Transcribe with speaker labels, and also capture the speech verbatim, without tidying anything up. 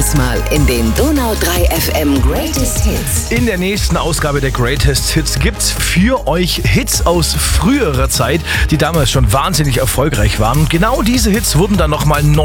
Speaker 1: Diesmal in den Donau drei F M Greatest Hits.
Speaker 2: In der nächsten Ausgabe der Greatest Hits gibt's für euch Hits aus früherer Zeit, die damals schon wahnsinnig erfolgreich waren. Und genau diese Hits wurden dann nochmal neu